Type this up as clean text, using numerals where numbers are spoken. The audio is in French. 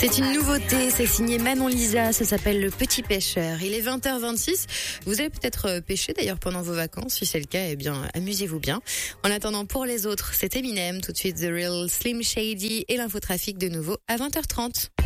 C'est une nouveauté, c'est signé Manon Lisa, ça s'appelle Le Petit Pêcheur. Il est 20h26, vous allez peut-être pêcher d'ailleurs pendant vos vacances, si c'est le cas, eh bien amusez-vous bien. En attendant pour les autres, c'est Eminem, tout de suite The Real Slim Shady et l'infotrafic de nouveau à 20h30.